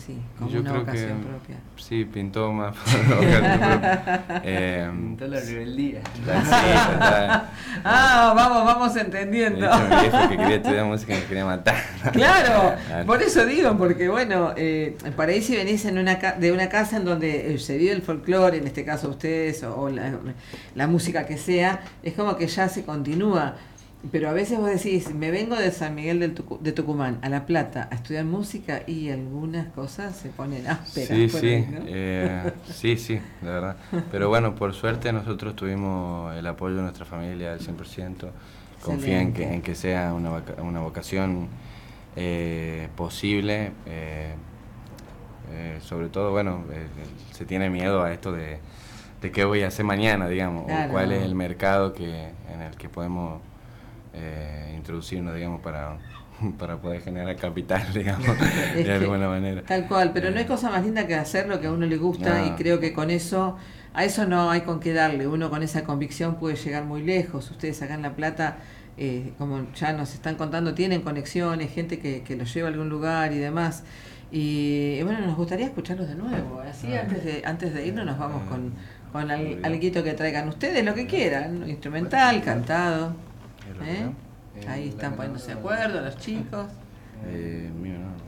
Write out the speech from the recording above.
sí, como Yo una creo vocación que propia. sí, pintó más por vocación propia. Pintó la rebeldía. Sí, total. Vamos Me entendiendo. dicho mi viejo que quería estudiar música y me quería matar. Claro, Ah, por eso digo, porque bueno, para ahí si venís en de una casa en donde se vive el folclore, en este caso ustedes, o la música que sea, es como que ya se continúa. Pero a veces vos decís, me vengo de San Miguel de Tucumán a La Plata a estudiar música y algunas cosas se ponen ásperas sí, por sí, ahí, ¿no? sí, la verdad. Pero bueno, por suerte nosotros tuvimos el apoyo de nuestra familia al 100%. Confía Excelente. en que sea una vocación posible. Sobre todo, bueno, se tiene miedo a esto de qué voy a hacer mañana, digamos, Claro. o cuál es el mercado en el que podemos introducirnos, digamos, para poder generar capital, digamos, Es de que, alguna manera. tal cual, pero no hay cosa más linda que hacer lo que a uno le gusta y No, creo que con eso, a eso no hay con qué darle, uno con esa convicción puede llegar muy lejos. Ustedes acá en La Plata, como ya nos están contando, tienen conexiones, gente que los lleva a algún lugar y demás. Y bueno, nos gustaría escucharlos de nuevo, así antes de irnos nos vamos con alguito que traigan ustedes, lo que quieran, instrumental, cantado. ¿Eh? Ahí están poniéndose de acuerdo los chicos. mío no.